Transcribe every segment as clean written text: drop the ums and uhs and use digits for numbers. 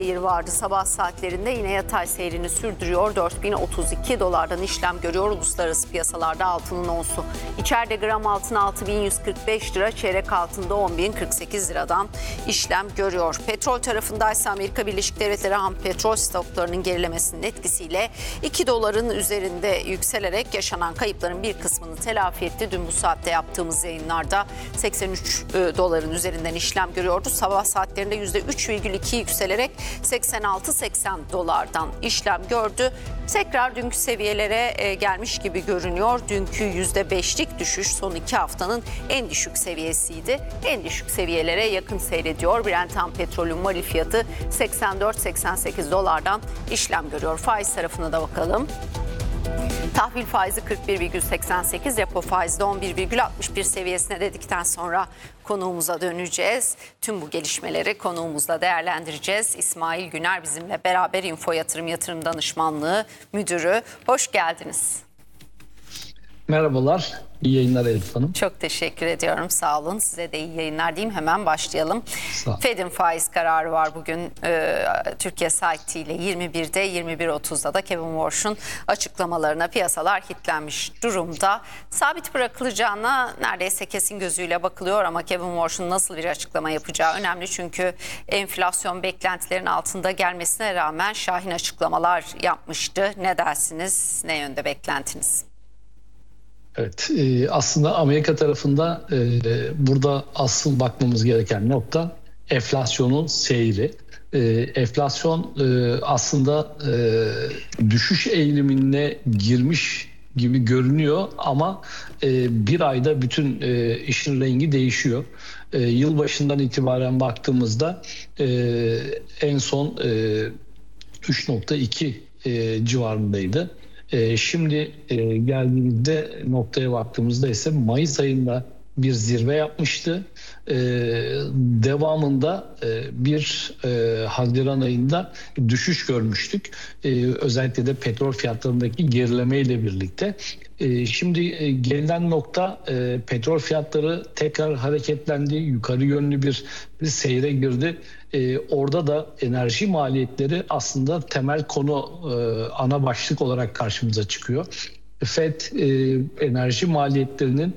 Seyir vardı sabah saatlerinde, yine yatay seyrini sürdürüyor. 4032 dolardan işlem görüyor uluslararası piyasalarda altının onsu. İçeride gram altın 6145 lira, çeyrek altında 10.048 liradan işlem görüyor. Petrol tarafındaysa Amerika Birleşik Devletleri ham petrol stoklarının gerilemesinin etkisiyle 2 doların üzerinde yükselerek yaşanan kayıpların bir kısmını telafi etti. Dün bu saatte yaptığımız yayınlarda 83 doların üzerinden işlem görüyordu. Sabah saatlerinde %3,2 yükselerek 86-80 dolardan işlem gördü. Tekrar dünkü seviyelere gelmiş gibi görünüyor. Dünkü %5'lik düşüş son 2 haftanın en düşük seviyesiydi. En düşük seviyelere yakın seyrediyor. Brent ham petrolün varil fiyatı 84-88 dolardan işlem görüyor. Faiz tarafına da bakalım. Tahvil faizi 41,88, repo faizi de 11,61 seviyesine dedikten sonra konuğumuza döneceğiz. Tüm bu gelişmeleri konuğumuzla değerlendireceğiz. İsmail Güner bizimle beraber, Info Yatırım Danışmanlığı Müdürü. Hoş geldiniz. Merhabalar, iyi yayınlar Elif Hanım. Çok teşekkür ediyorum, sağ olun. Size de iyi yayınlar diyeyim. Hemen başlayalım. Fed'in faiz kararı var bugün Türkiye saatiyle 21'de, 21.30'da da Kevin Warsh'un açıklamalarına piyasalar kilitlenmiş durumda. Sabit bırakılacağına neredeyse kesin gözüyle bakılıyor ama Kevin Warsh'un nasıl bir açıklama yapacağı önemli. Çünkü enflasyon beklentilerin altında gelmesine rağmen şahin açıklamalar yapmıştı. Ne dersiniz, ne yönde beklentiniz? Evet, aslında Amerika tarafında burada asıl bakmamız gereken nokta enflasyonun seyri. Enflasyon aslında düşüş eğilimine girmiş gibi görünüyor ama bir ayda bütün işin rengi değişiyor. Yılbaşından itibaren baktığımızda en son 3,2 civarındaydı. Şimdi geldiğimizde noktaya baktığımızda ise Mayıs ayında bir zirve yapmıştı. Devamında bir Haziran ayında düşüş görmüştük. Özellikle de petrol fiyatlarındaki gerilemeyle birlikte. Şimdi gelinen nokta petrol fiyatları tekrar hareketlendi. Yukarı yönlü bir seyre girdi. Orada da enerji maliyetleri aslında temel konu, ana başlık olarak karşımıza çıkıyor. Fed enerji maliyetlerinin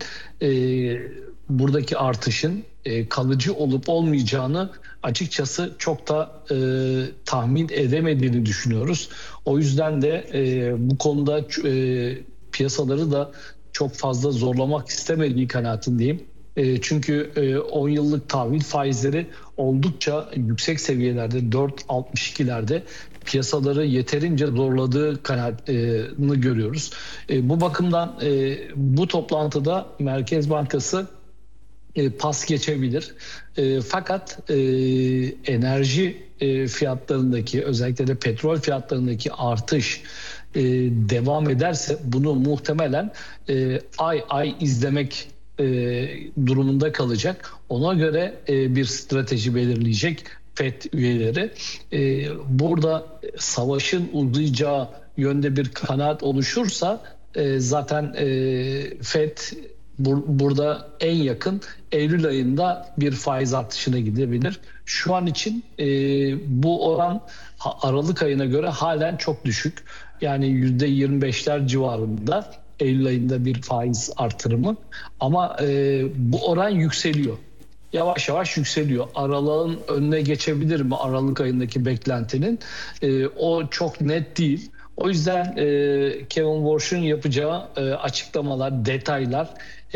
buradaki artışın kalıcı olup olmayacağını açıkçası çok da tahmin edemediğini düşünüyoruz. O yüzden de bu konuda piyasaları da çok fazla zorlamak istemediği kanaatindeyim. Çünkü 10 yıllık tahvil faizleri oldukça yüksek seviyelerde, 4,62'lerde piyasaları yeterince zorladığı kanaatini görüyoruz. Bu bakımdan bu toplantıda Merkez Bankası pas geçebilir. Fakat enerji fiyatlarındaki, özellikle de petrol fiyatlarındaki artış devam ederse bunu muhtemelen ay ay izlemek durumunda kalacak. Ona göre bir strateji belirleyecek FED üyeleri. Burada savaşın uzayacağı yönde bir kanaat oluşursa zaten FED burada en yakın Eylül ayında bir faiz artışına gidebilir. Şu an için bu oran Aralık ayına göre halen çok düşük. Yani %25'ler civarında Eylül ayında bir faiz artırımı. Ama bu oran yükseliyor. Yavaş yavaş yükseliyor. Aralık'ın önüne geçebilir mi Aralık ayındaki beklentinin? O çok net değil. O yüzden Kevin Warsh'un yapacağı açıklamalar, detaylar,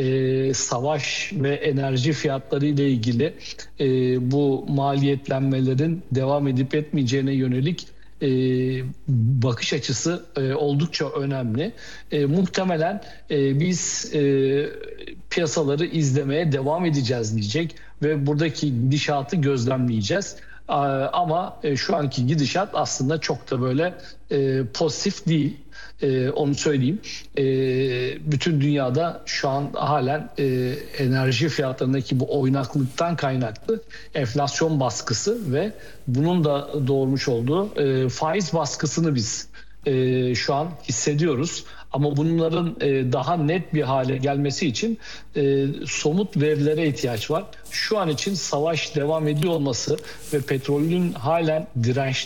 savaş ve enerji fiyatları ile ilgili bu maliyetlenmelerin devam edip etmeyeceğine yönelik bakış açısı oldukça önemli. Muhtemelen biz piyasaları izlemeye devam edeceğiz diyecek ve buradaki gidişatı gözlemleyeceğiz. Ama şu anki gidişat aslında çok da böyle pozitif değil. Onu söyleyeyim. Bütün dünyada şu an halen enerji fiyatlarındaki bu oynaklıktan kaynaklı enflasyon baskısı ve bunun da doğurmuş olduğu faiz baskısını biz şu an hissediyoruz. Ama bunların daha net bir hale gelmesi için somut verilere ihtiyaç var. Şu an için savaş devam ediyor olması ve petrolün halen dirençli